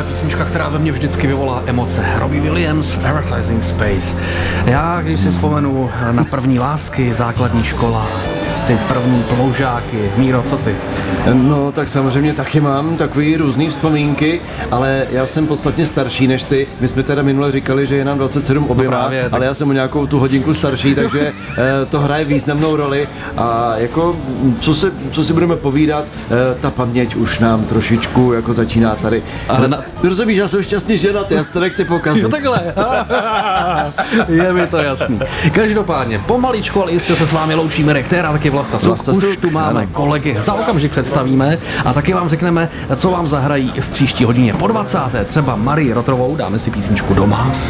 tohle písnička, která ve mně vždycky vyvolá emoce. Robbie Williams, Advertising Space. Já, když si vzpomenu na první lásky, základní škola, ty první ploužáky. Míro, co ty? No, tak samozřejmě taky mám takový různý vzpomínky, ale já jsem podstatně starší než ty. My jsme teda minule říkali, že je nám 27 oběma, právě, tak... ale já jsem o nějakou tu hodinku starší, takže to hraje významnou roli. A jako, co si budeme povídat, ta paměť už nám trošičku jako začíná tady. Ale rozumíš, já jsem šťastný ženat, já to nechci pokazit. Jo, takhle. Je mi to jasný. Každopádně, pomaličku, ale jistě se s vámi loučí Mirek Téra, taky Vlasta Suk. Už tu máme kolegy, za okamžik představíme a taky vám řekneme, co vám zahrají v příští hodině po 20. Třeba Marii Rotrovou, dáme si písničku Doma.